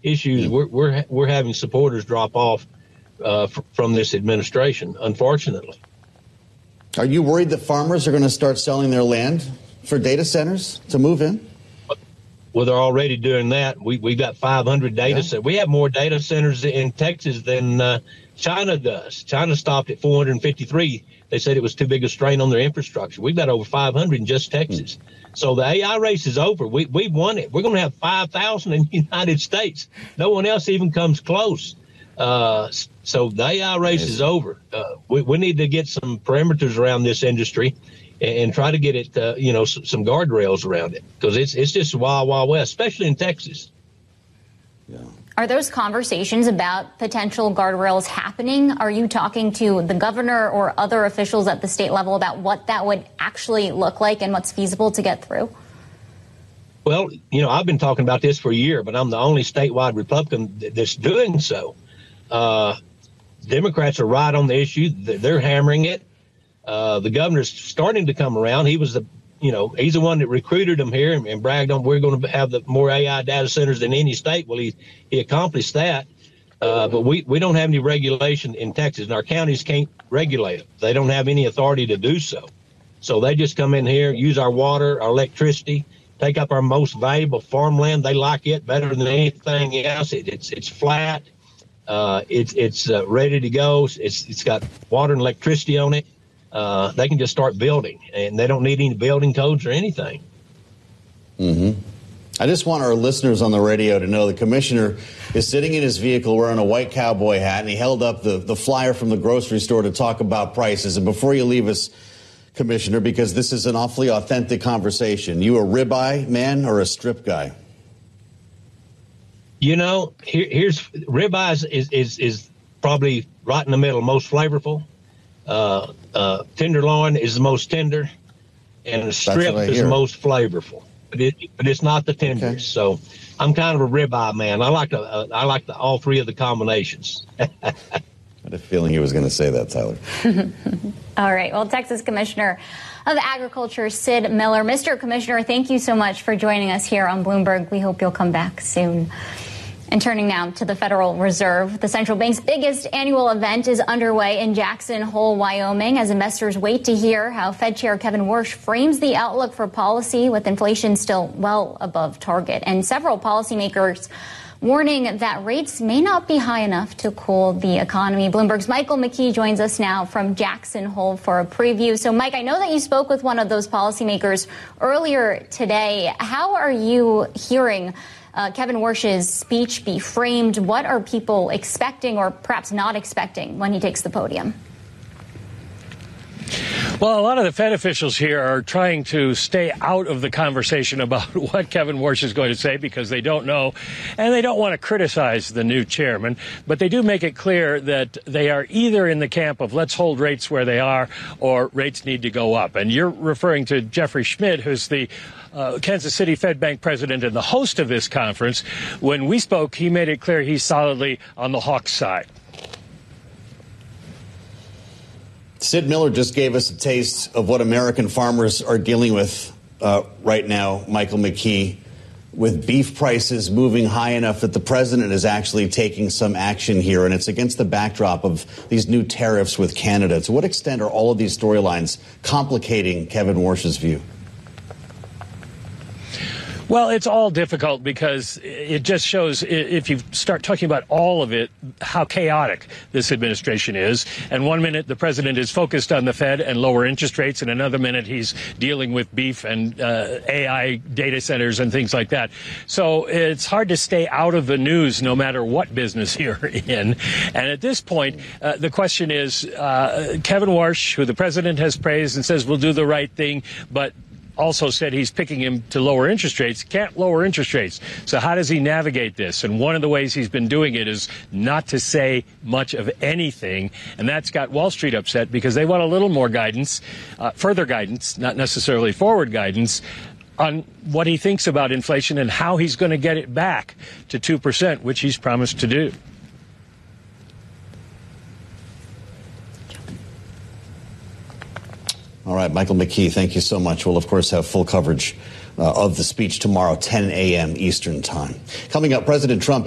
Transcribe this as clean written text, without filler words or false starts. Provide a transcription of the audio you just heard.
issues, we're having supporters drop off from this administration, unfortunately. Are you worried that farmers are going to start selling their land for data centers to move in? Well, they're already doing that. We've got 500 data centers. We have more data centers in Texas than China does. China stopped at 453. They said it was too big a strain on their infrastructure. We've got over 500 in just Texas. So the AI race is over. We've won it. We're going to have 5,000 in the United States. No one else even comes close. So the AI race is over. We need to get some parameters around this industry and try to get it, some guardrails around it, because it's just wild, wild west, especially in Texas. Yeah. Are those conversations about potential guardrails happening? Are you talking to the governor or other officials at the state level about what that would actually look like and what's feasible to get through? Well, I've been talking about this for a year, but I'm the only statewide Republican that's doing so. Democrats are right on the issue. They're hammering it. The governor's starting to come around. He was he's the one that recruited them here and bragged on we're going to have the more AI data centers than any state. Well, he accomplished that. But we don't have any regulation in Texas, and our counties can't regulate them. They don't have any authority to do so. So they just come in here, use our water, our electricity, take up our most valuable farmland. They like it better than anything else. It's flat. It's ready to go. It's got water and electricity on it. They can just start building, and they don't need any building codes or anything. Mm-hmm. I just want our listeners on the radio to know the commissioner is sitting in his vehicle wearing a white cowboy hat, and he held up the flyer from the grocery store to talk about prices. And before you leave us, Commissioner, because this is an awfully authentic conversation, you a ribeye man or a strip guy? Here's ribeye is probably right in the middle, most flavorful. Tenderloin is the most tender, and the strip is the most flavorful. But it's not the tenderest. Okay. So I'm kind of a ribeye man. I like all three of the combinations. I had a feeling he was going to say that, Tyler. All right. Well, Texas Commissioner of Agriculture Sid Miller. Mr. Commissioner, thank you so much for joining us here on Bloomberg. We hope you'll come back soon. And turning now to the Federal Reserve, the central bank's biggest annual event is underway in Jackson Hole, Wyoming, as investors wait to hear how Fed Chair Kevin Warsh frames the outlook for policy, with inflation still well above target, and several policymakers warning that rates may not be high enough to cool the economy. Bloomberg's Michael McKee joins us now from Jackson Hole for a preview. So, Mike, I know that you spoke with one of those policymakers earlier today. How are you hearing Kevin Warsh's speech be framed? What are people expecting or perhaps not expecting when he takes the podium? Well, a lot of the Fed officials here are trying to stay out of the conversation about what Kevin Warsh is going to say because they don't know, and they don't want to criticize the new chairman. But they do make it clear that they are either in the camp of let's hold rates where they are or rates need to go up. And you're referring to Jeffrey Schmidt, who's the Kansas City Fed Bank president and the host of this conference. When we spoke, he made it clear he's solidly on the Hawks side. Sid Miller just gave us a taste of what American farmers are dealing with right now, Michael McKee, with beef prices moving high enough that the president is actually taking some action here. And it's against the backdrop of these new tariffs with Canada. To what extent are all of these storylines complicating Kevin Warsh's view? Well, it's all difficult because it just shows, if you start talking about all of it, how chaotic this administration is. And one minute the president is focused on the Fed and lower interest rates, and another minute he's dealing with beef and AI data centers and things like that. So it's hard to stay out of the news no matter what business you're in. And at this point, the question is, Kevin Warsh, who the president has praised and says will do the right thing, but also said he's picking him to lower interest rates, can't lower interest rates. So how does he navigate this? And one of the ways he's been doing it is not to say much of anything. And that's got Wall Street upset because they want a little more guidance, further guidance, not necessarily forward guidance, on what he thinks about inflation and how he's going to get it back to 2%, which he's promised to do. All right, Michael McKee, thank you so much. We'll, of course, have full coverage of the speech tomorrow, 10 a.m. Eastern Time. Coming up, President Trump